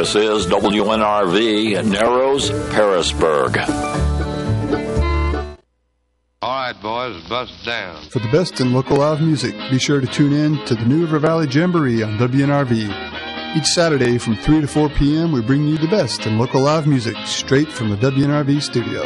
This is WNRV, Narrows, Harrisburg. All right, boys, bust down. For the best in local live music, be sure to tune in to the New River Valley Jamboree on WNRV. Each Saturday from 3 to 4 p.m., we bring you the best in local live music straight from the WNRV studio.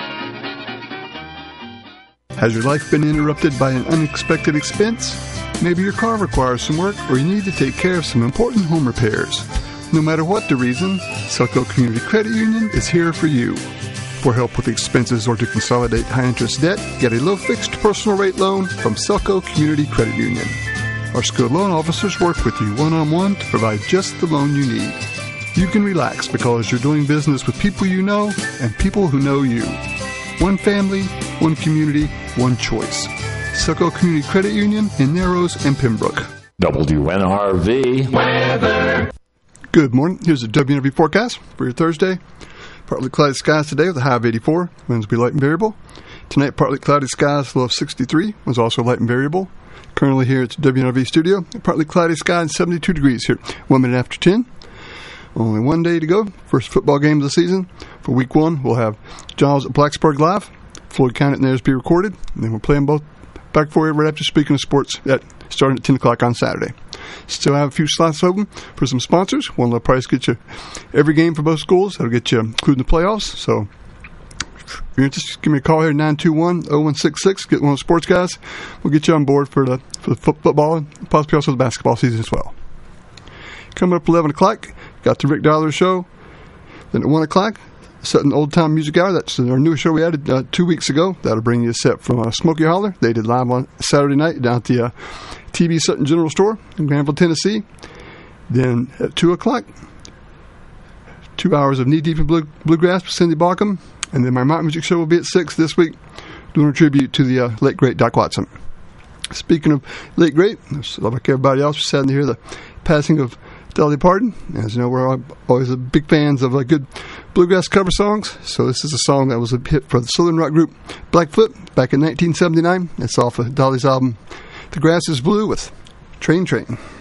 Has your life been interrupted by an unexpected expense? Maybe your car requires some work, or you need to take care of some important home repairs. No matter what the reason, Selco Community Credit Union is here for you. For help with expenses or to consolidate high-interest debt, get a low-fixed personal rate loan from Selco Community Credit Union. Our skilled loan officers work with you one-on-one to provide just the loan you need. You can relax because you're doing business with people you know and people who know you. One family, one community, one choice. Selco Community Credit Union in Narrows and Pembroke. WNRV weather. Good morning. Here's the WNRV forecast for your Thursday. Partly cloudy skies today with a high of 84. Winds will be light and variable. Tonight, partly cloudy skies, low of 63. Winds also light and variable. Currently here at the WNRV studio, partly cloudy skies, 72 degrees here. 1 minute after 10. Only one day to go. First football game of the season. For week 1, we'll have Giles at Blacksburg live. Floyd County at Naresby recorded. And then we'll play them both back for you right after Speaking of Sports starting at 10 o'clock on Saturday. Still have a few slots open for some sponsors. One low price gets you every game for both schools. That'll get you including the playoffs. So if you're interested, give me a call here, 921-0166. Get one of the sports guys. We'll get you on board for the football and possibly also the basketball season as well. Coming up at 11 o'clock, got the Rick Dollar Show. Then at 1 o'clock, Sutton Old Time Music Hour. That's our newest show we added 2 weeks ago. That'll bring you a set from Smokey Holler. They did live on Saturday night down at the TV Sutton General Store in Granville, Tennessee. Then at 2 o'clock, 2 hours of Knee Deep in Bluegrass with Cindy Baucom. And then my mountain music show will be at 6 this week, doing a tribute to the late, great Doc Watson. Speaking of late, great, like everybody else, we're sad to hear the passing of Dolly Parton. As you know, we're always big fans of good bluegrass cover songs. So this is a song that was a hit for the Southern rock group Blackfoot back in 1979. It's off of Dolly's album The Grass is Blue with Train Train.